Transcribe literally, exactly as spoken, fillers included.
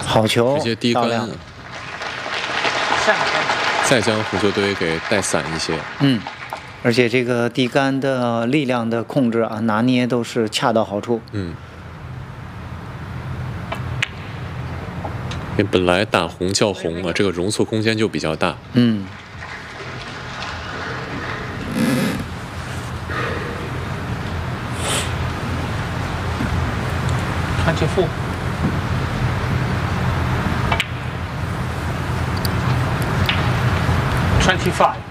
好球， 直接低杆，再将红球队给带散一些。 嗯，而且这个低杆的力量的控制啊，拿捏都是恰到好处。 嗯。 本来打红叫红啊，这个容错空间就比较大。 嗯。 twenty-four. twenty-five.